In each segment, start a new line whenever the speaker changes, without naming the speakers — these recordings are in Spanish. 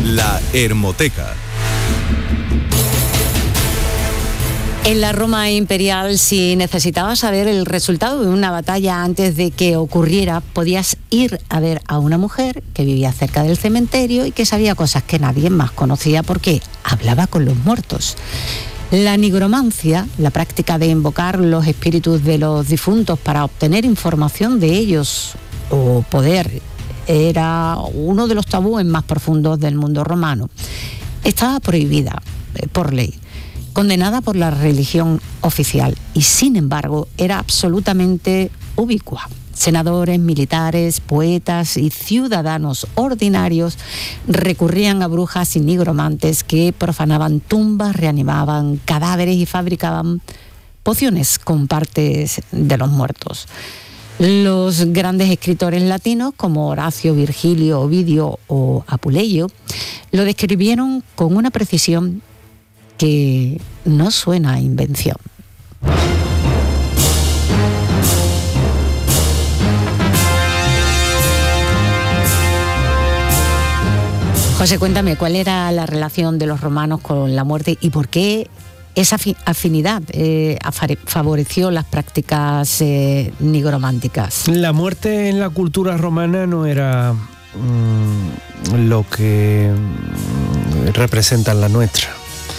La Hermoteca.
En la Roma imperial, si necesitabas saber el resultado de una batalla antes de que ocurriera, podías ir a ver a una mujer que vivía cerca del cementerio y que sabía cosas que nadie más conocía porque hablaba con los muertos. La nigromancia, la práctica de invocar los espíritus de los difuntos para obtener información de ellos o poder, era uno de los tabúes más profundos del mundo romano. Estaba prohibida por ley, condenada por la religión oficial y, sin embargo, era absolutamente ubicua. Senadores, militares, poetas y ciudadanos ordinarios recurrían a brujas y nigromantes que profanaban tumbas, reanimaban cadáveres y fabricaban pociones con partes de los muertos. Los grandes escritores latinos como Horacio, Virgilio, Ovidio o Apuleyo lo describieron con una precisión que no suena a invención. José, cuéntame, ¿cuál era la relación de los romanos con la muerte y por qué esa afinidad favoreció las prácticas nigrománticas?
La muerte en la cultura romana no era lo que representa la nuestra.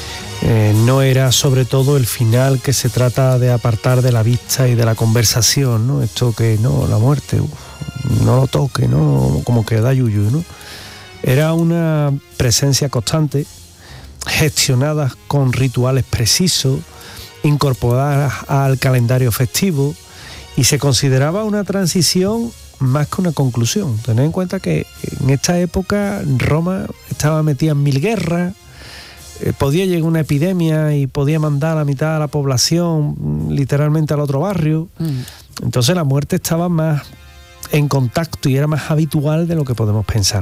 No era sobre todo el final que se trata de apartar de la vista y de la conversación, ¿no? Esto que no, la muerte, no lo toque, ¿no? Como que da yuyu, ¿no? Era una presencia constante, gestionada con rituales precisos, incorporadas al calendario festivo, y se consideraba una transición más que una conclusión. Tened en cuenta que en esta época Roma estaba metida en 1000 guerras, podía llegar una epidemia y podía mandar a la mitad de la población literalmente al otro barrio. Entonces la muerte estaba más en contacto y era más habitual de lo que podemos pensar.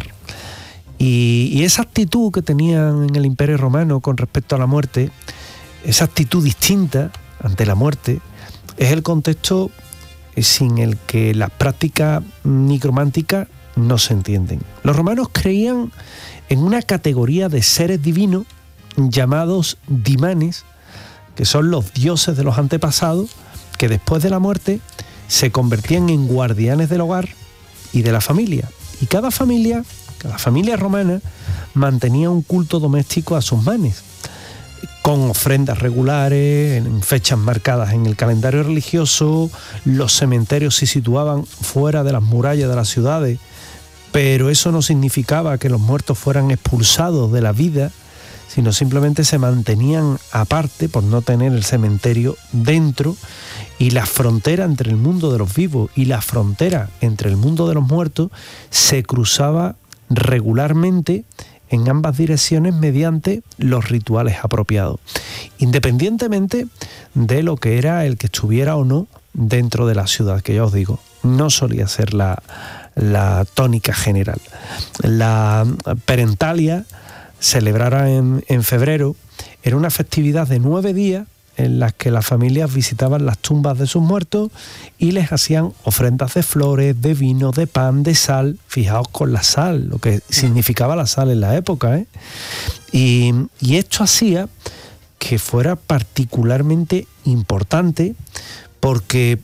Y esa actitud que tenían en el Imperio Romano con respecto a la muerte, esa actitud distinta ante la muerte, es el contexto sin el que las prácticas nigrománticas no se entienden. Los romanos creían en una categoría de seres divinos llamados dimanes, que son los dioses de los antepasados, que después de la muerte se convertían en guardianes del hogar y de la familia. Y cada familia romana mantenía un culto doméstico a sus manes, con ofrendas regulares, en fechas marcadas en el calendario religioso. Los cementerios se situaban fuera de las murallas de las ciudades, pero eso no significaba que los muertos fueran expulsados de la vida, sino simplemente se mantenían aparte por no tener el cementerio dentro, y la frontera entre el mundo de los vivos y la frontera entre el mundo de los muertos se cruzaba regularmente en ambas direcciones mediante los rituales apropiados, independientemente de lo que era el que estuviera o no dentro de la ciudad, que ya os digo, no solía ser la tónica general. La Parentalia, celebrada en febrero, era una festividad de 9 días en las que las familias visitaban las tumbas de sus muertos y les hacían ofrendas de flores, de vino, de pan, de sal. Fijaos con la sal, lo que significaba la sal en la época, ¿eh? Y esto hacía que fuera particularmente importante porque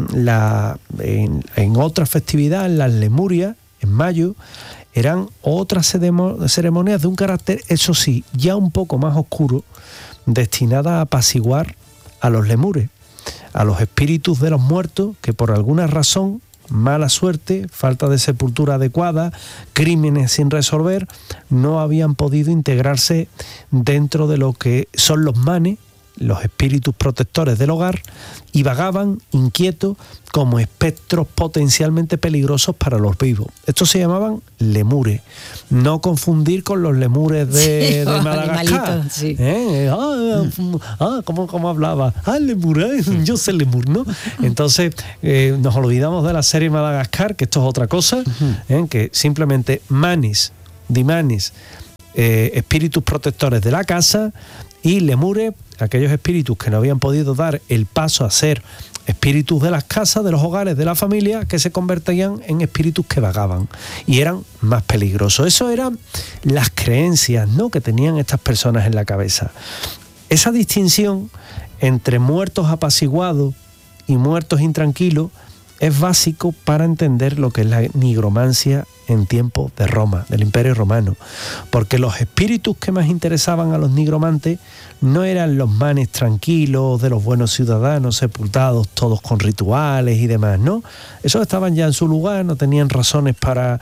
en otras festividades, en las Lemurias, en mayo, eran otras ceremonias de un carácter, eso sí, ya un poco más oscuro, destinada a apaciguar a los lemures, a los espíritus de los muertos que por alguna razón, mala suerte, falta de sepultura adecuada, crímenes sin resolver, no habían podido integrarse dentro de lo que son los manes, los espíritus protectores del hogar, y vagaban inquietos como espectros potencialmente peligrosos para los vivos. Estos se llamaban lemures. No confundir con los lemures de Madagascar.
Sí.
¿Cómo hablaba? lemur, yo sé lemur, ¿no? Entonces nos olvidamos de la serie Madagascar, que esto es otra cosa, que simplemente manes, dimanes, espíritus protectores de la casa, y lemures, aquellos espíritus que no habían podido dar el paso a ser espíritus de las casas, de los hogares, de la familia, que se convertían en espíritus que vagaban y eran más peligrosos. Eso eran las creencias, ¿no?, que tenían estas personas en la cabeza. Esa distinción entre muertos apaciguados y muertos intranquilos es básico para entender lo que es la nigromancia en tiempos de Roma, del Imperio Romano, porque los espíritus que más interesaban a los nigromantes no eran los manes tranquilos de los buenos ciudadanos sepultados todos con rituales y demás, ¿no? Esos estaban ya en su lugar, no tenían razones para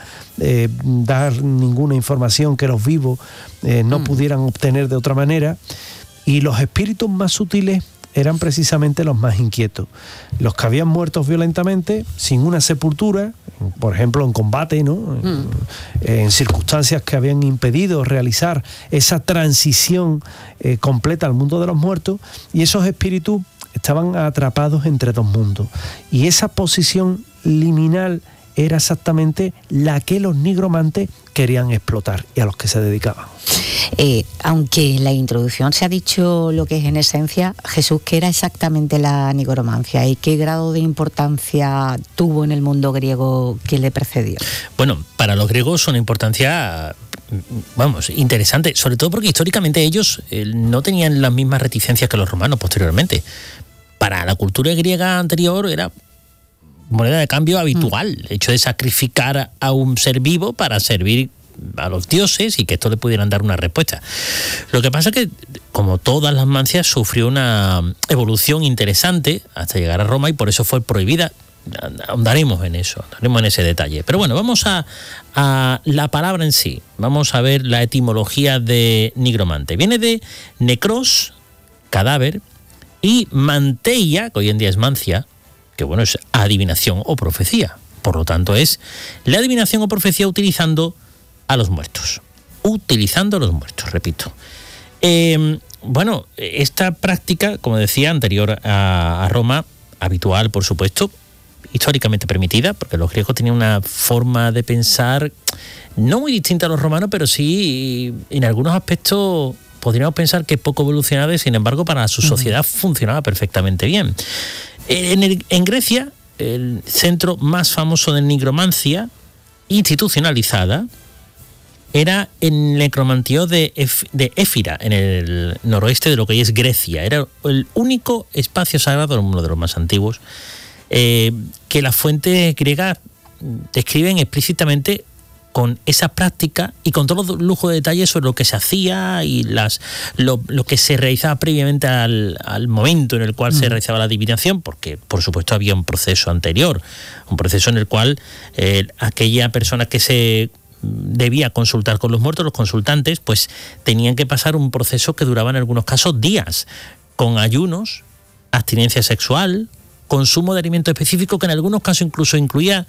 dar ninguna información que los vivos no pudieran obtener de otra manera, y los espíritus más sutiles eran precisamente los más inquietos, los que habían muerto violentamente, sin una sepultura, por ejemplo en combate, ¿no? En circunstancias que habían impedido realizar esa transición completa al mundo de los muertos, y esos espíritus estaban atrapados entre dos mundos, y esa posición liminal era exactamente la que los nigromantes querían explotar y a los que se dedicaban.
Aunque en la introducción se ha dicho lo que es en esencia, Jesús, ¿qué era exactamente la nigromancia y qué grado de importancia tuvo en el mundo griego que le precedió?
Bueno, para los griegos una importancia, interesante, sobre todo porque históricamente ellos no tenían las mismas reticencias que los romanos posteriormente. Para la cultura griega anterior era moneda de cambio habitual, el hecho de sacrificar a un ser vivo para servir a los dioses y que estos le pudieran dar una respuesta. Lo que pasa es que, como todas las mancias, sufrió una evolución interesante hasta llegar a Roma y por eso fue prohibida. Ahondaremos en eso, ahondaremos en ese detalle. Pero bueno, vamos a la palabra en sí. Vamos a ver la etimología de nigromante. Viene de necros, cadáver, y manteia, que hoy en día es mancia, que bueno, es adivinación o profecía. Por lo tanto, es la adivinación o profecía utilizando a los muertos. Utilizando a los muertos, repito. Esta práctica, como decía, anterior a Roma, habitual, por supuesto, históricamente permitida, porque los griegos tenían una forma de pensar no muy distinta a los romanos, pero sí, en algunos aspectos podríamos pensar que poco evolucionada y, sin embargo, para su sociedad funcionaba perfectamente bien. En Grecia, el centro más famoso de nigromancia institucionalizada era el necromantio de Éfira, en el noroeste de lo que hoy es Grecia. Era el único espacio sagrado, uno de los más antiguos, que las fuentes griegas describen explícitamente con esa práctica y con todo el lujo de detalles sobre lo que se hacía y lo que se realizaba previamente al momento en el cual se realizaba la adivinación, porque por supuesto había un proceso anterior, un proceso en el cual aquella persona que se debía consultar con los muertos, los consultantes, pues tenían que pasar un proceso que duraba en algunos casos días, con ayunos, abstinencia sexual, consumo de alimento específico que en algunos casos incluso incluía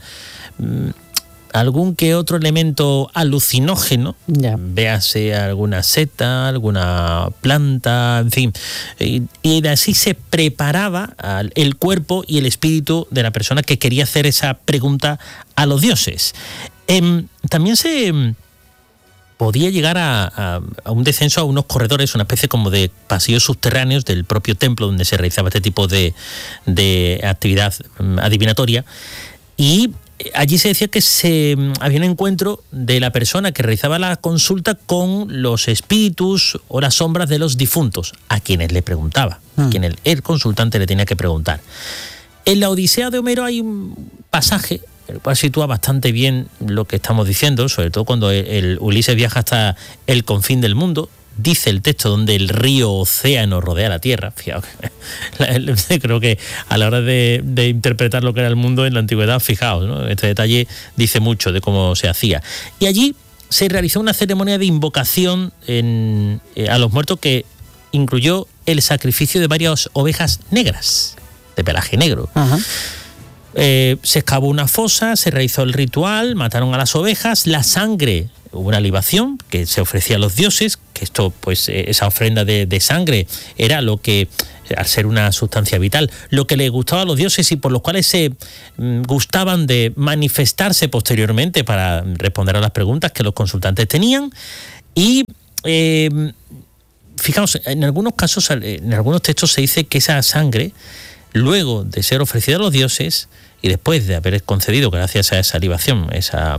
algún que otro elemento alucinógeno, véase alguna seta, alguna planta, en fin, y así se preparaba el cuerpo y el espíritu de la persona que quería hacer esa pregunta a los dioses. También se podía llegar a un descenso a unos corredores, una especie como de pasillos subterráneos del propio templo donde se realizaba este tipo de actividad adivinatoria, y allí se decía que había un encuentro de la persona que realizaba la consulta con los espíritus o las sombras de los difuntos, a quienes le preguntaba, a quien el consultante le tenía que preguntar. En la Odisea de Homero hay un pasaje el cual sitúa bastante bien lo que estamos diciendo, sobre todo cuando el Ulises viaja hasta el confín del mundo. Dice el texto donde el río océano rodea la tierra. Fijaos, creo que a la hora de interpretar lo que era el mundo en la antigüedad, fijaos, ¿no? Este detalle dice mucho de cómo se hacía. Y allí se realizó una ceremonia de invocación a los muertos que incluyó el sacrificio de varias ovejas negras, de pelaje negro. Ajá. Se excavó una fosa, se realizó el ritual, mataron a las ovejas, la sangre, hubo una libación que se ofrecía a los dioses, que esto, pues, esa ofrenda de sangre era lo que, al ser una sustancia vital, lo que le gustaba a los dioses y por los cuales se gustaban de manifestarse posteriormente para responder a las preguntas que los consultantes tenían. Y Fijaos, en algunos casos, en algunos textos se dice que esa sangre, luego de ser ofrecida a los dioses y después de haber concedido, gracias a esa libación,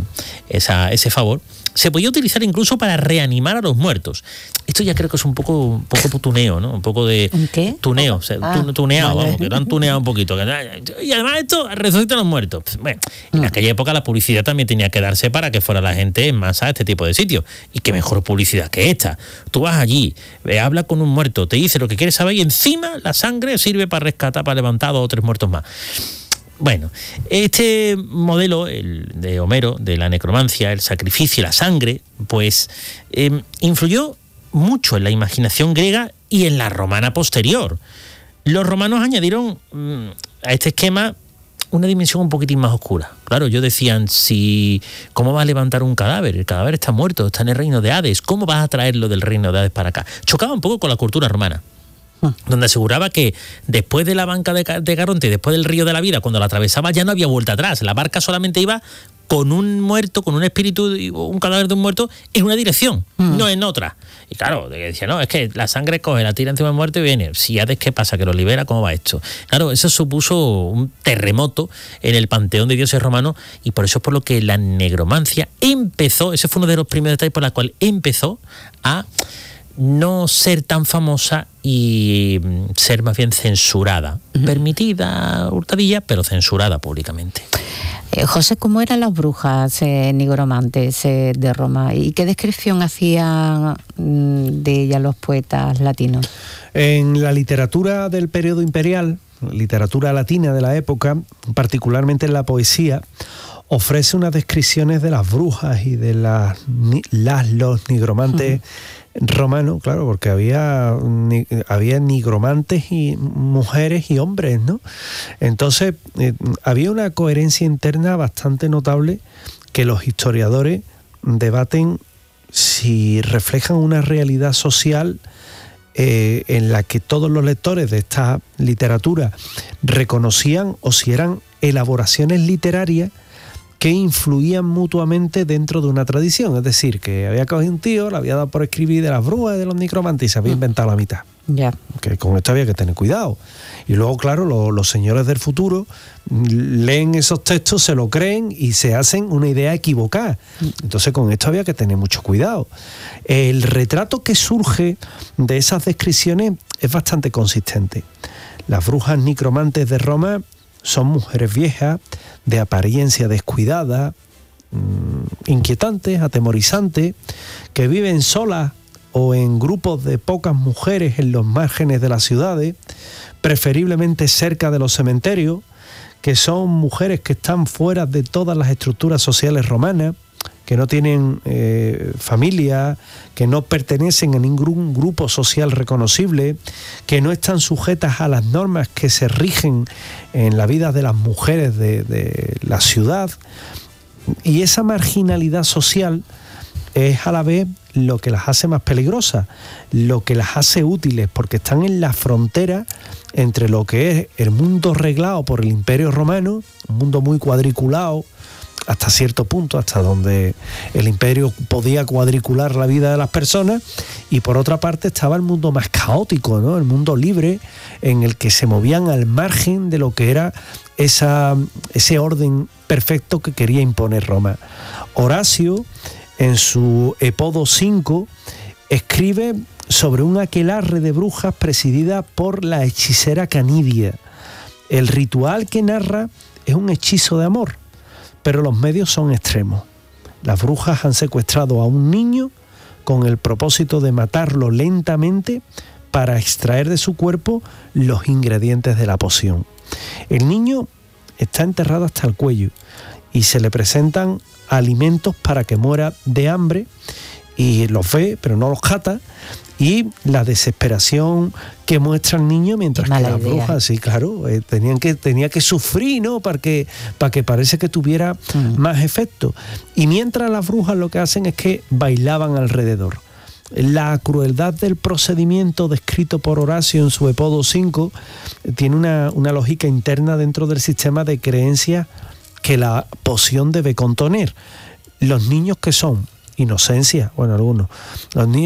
ese favor, se podía utilizar incluso para reanimar a los muertos. Esto ya creo que es un poco tuneo, ¿no? Un poco de...
¿Un qué?
Tuneo, o sea, tuneado,
vale.
vamos, que lo han tuneado un poquito. Y además esto resucita a los muertos. Bueno, en aquella época la publicidad también tenía que darse para que fuera la gente en masa a este tipo de sitios. Y qué mejor publicidad que esta. Tú vas allí, hablas con un muerto, te dice lo que quieres saber y encima la sangre sirve para rescatar, para levantar 2 o 3 muertos más. Bueno, este modelo, el de Homero, de la necromancia, el sacrificio y la sangre, pues influyó mucho en la imaginación griega y en la romana posterior. Los romanos añadieron a este esquema una dimensión un poquitín más oscura. Claro, ellos decían, ¿cómo vas a levantar un cadáver? El cadáver está muerto, está en el reino de Hades. ¿Cómo vas a traerlo del reino de Hades para acá? Chocaba un poco con la cultura romana, donde aseguraba que después de la banca de Caronte, después del río de la vida, cuando la atravesaba ya no había vuelta atrás. La barca solamente iba con un muerto, con un espíritu, un cadáver de un muerto en una dirección, no en otra. Y claro, decía, no, es que la sangre coge, la tira encima del muerto y viene. Si Hades, ¿qué pasa? ¿Que lo libera? ¿Cómo va esto? Claro, eso supuso un terremoto en el panteón de dioses romanos y por eso es por lo que la negromancia empezó, ese fue uno de los primeros detalles por los cuales empezó a no ser tan famosa y ser más bien censurada. Permitida, hurtadilla, pero censurada públicamente.
José, ¿cómo eran las brujas nigromantes de Roma? ¿Y qué descripción hacían de ellas los poetas latinos?
En la literatura del periodo imperial, literatura latina de la época, particularmente en la poesía, ofrece unas descripciones de las brujas y de los nigromantes romanos, claro, porque había nigromantes y mujeres y hombres, ¿no? Entonces, había una coherencia interna bastante notable que los historiadores debaten si reflejan una realidad social en la que todos los lectores de esta literatura reconocían o si eran elaboraciones literarias que influían mutuamente dentro de una tradición. Es decir, que había cogido un tío, le había dado por escribir de las brujas y de los nigromantes y se había inventado la mitad.
Ya.
Que con esto había que tener cuidado. Y luego, claro, los señores del futuro leen esos textos, se lo creen y se hacen una idea equivocada. Entonces, con esto había que tener mucho cuidado. El retrato que surge de esas descripciones es bastante consistente. Las brujas nigromantes de Roma son mujeres viejas, de apariencia descuidada, inquietantes, atemorizantes, que viven solas o en grupos de pocas mujeres en los márgenes de las ciudades, preferiblemente cerca de los cementerios, que son mujeres que están fuera de todas las estructuras sociales romanas, que no tienen familia, que no pertenecen a ningún grupo social reconocible, que no están sujetas a las normas que se rigen en la vida de las mujeres de la ciudad. Y esa marginalidad social es a la vez lo que las hace más peligrosas, lo que las hace útiles, porque están en la frontera entre lo que es el mundo reglado por el Imperio Romano, un mundo muy cuadriculado, hasta cierto punto, hasta donde el imperio podía cuadricular la vida de las personas, y por otra parte estaba el mundo más caótico, ¿no? El mundo libre, en el que se movían al margen de lo que era ese orden perfecto que quería imponer Roma. Horacio, en su Epodo 5, escribe sobre un aquelarre de brujas presidida por la hechicera Canidia. El ritual que narra es un hechizo de amor, pero los medios son extremos. Las brujas han secuestrado a un niño con el propósito de matarlo lentamente para extraer de su cuerpo los ingredientes de la poción. El niño está enterrado hasta el cuello y se le presentan alimentos para que muera de hambre, y los ve pero no los cata, y la desesperación que muestra el niño mientras que las brujas, sí, claro, tenía que sufrir, ¿no? Para que parece que tuviera más efecto. Y mientras las brujas lo que hacen es que bailaban alrededor. La crueldad del procedimiento descrito por Horacio en su Epodo 5 tiene una lógica interna dentro del sistema de creencias que la poción debe contener. Los niños, que son inocencia, bueno, algunos, los niños